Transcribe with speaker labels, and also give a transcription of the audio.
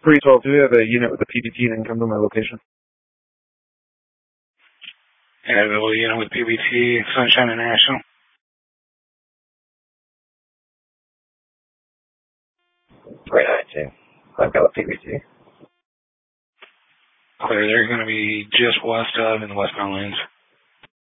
Speaker 1: 312, do we have a unit with a PBT and come to my location?
Speaker 2: Yeah, available unit with PBT, Sunshine International.
Speaker 3: I've got a PBT.
Speaker 2: Clear, they're going to be just west of in the westbound lanes.